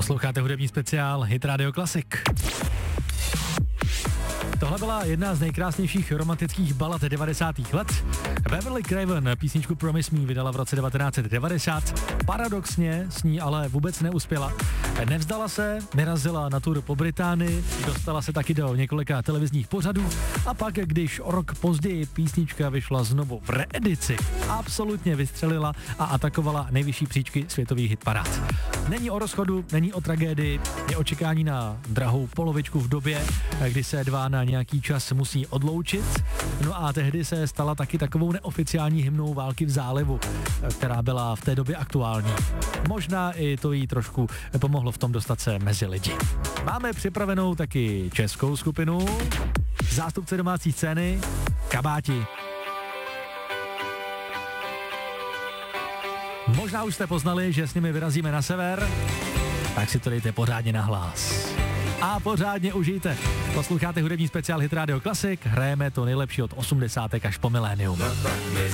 Posloucháte hudební speciál Hit Radio Classic. Tohle byla jedna z nejkrásnějších romantických balad 90. let. Beverly Craven písničku Promise Me vydala v roce 1990. Paradoxně s ní ale vůbec neuspěla. Nevzdala se, vyrazila na tour po Británii, dostala se taky do několika televizních pořadů a pak, když o rok později písnička vyšla znovu v reedici, absolutně vystřelila a atakovala nejvyšší příčky světových hitparád. Není o rozchodu, není o tragédii, je o čekání na drahou polovičku v době, kdy se dva na nějaký čas musí odloučit. No a tehdy se stala taky takovou neoficiální hymnou války v zálivu, která byla v té době aktuální. Možná i to jí trošku pomohlo v tom dostat se mezi lidi. Máme připravenou taky českou skupinu, zástupce domácí scény, Kabáti. Možná už jste poznali, že s nimi vyrazíme na sever, tak si to dejte pořádně na hlas. A pořádně užijte. Posloucháte hudební speciál Hit Radio Classic, hrajeme to nejlepší od 80. až po milénium.